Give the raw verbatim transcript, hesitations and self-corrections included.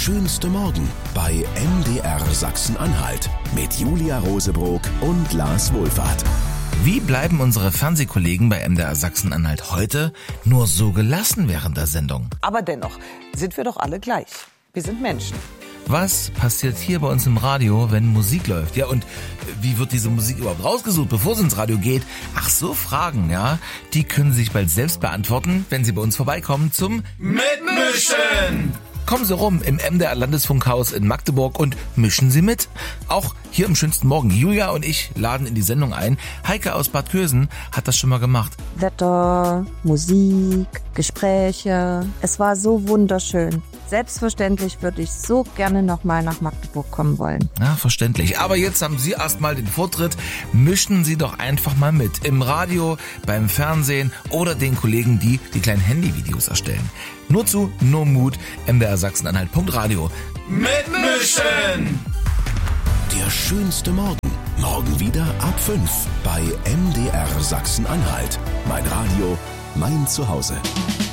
schönste Morgen bei M D R Sachsen-Anhalt mit Julia Rosebrock und Lars Wohlfahrt. Wie bleiben unsere Fernsehkollegen bei M D R Sachsen-Anhalt heute nur so gelassen während der Sendung? Aber dennoch sind wir doch alle gleich. Wir sind Menschen. Was passiert hier bei uns im Radio, wenn Musik läuft? Ja, und wie wird diese Musik überhaupt rausgesucht, bevor sie ins Radio geht? Ach, so Fragen, ja, die können Sie sich bald selbst beantworten, wenn Sie bei uns vorbeikommen zum Mitmischen! Kommen Sie rum im M D R Landesfunkhaus in Magdeburg und mischen Sie mit. Auch hier im schönsten Morgen. Julia und ich laden in die Sendung ein. Heike aus Bad Kösen hat das schon mal gemacht. Wetter, Musik, Gespräche. Es war so wunderschön. Selbstverständlich würde ich so gerne nochmal nach Magdeburg kommen wollen. Ja, verständlich. Aber jetzt haben Sie erstmal den Vortritt. Mischen Sie doch einfach mal mit. Im Radio, beim Fernsehen oder den Kollegen, die die kleinen Handyvideos erstellen. Nur zu, nur Mut, M D R Sachsen-Anhalt Punkt Radio. Mitmischen! Der schönste Morgen. Morgen wieder ab fünf bei M D R Sachsen-Anhalt. Mein Radio, mein Zuhause.